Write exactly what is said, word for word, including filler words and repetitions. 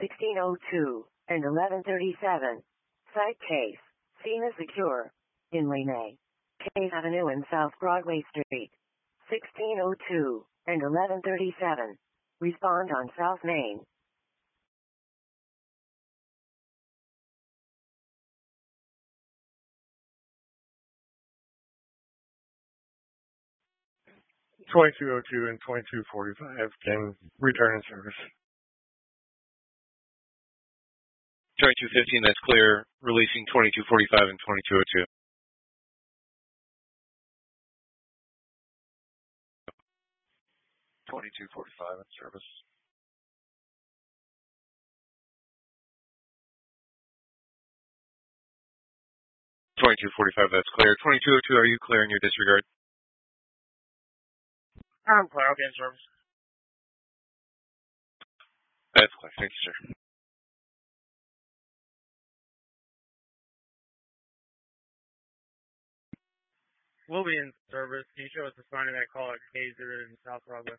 sixteen oh two and eleven thirty-seven. Site case, Cena Secure. In Lane A. Case Avenue and South Broadway Street. sixteen oh two and eleven thirty-seven. Respond on South Main. twenty-two oh two and twenty-two forty-five can return in service. twenty-two fifteen, that's clear. Releasing twenty-two forty-five and twenty-two oh two. twenty-two forty-five in service. twenty-two forty-five, that's clear. twenty-two oh two, are you clearing your disregard? I'm clear, okay, in service. That's clear, thank you, sir. We'll be in service. Can you show us the sign of that call at Kaiser in South Broadway?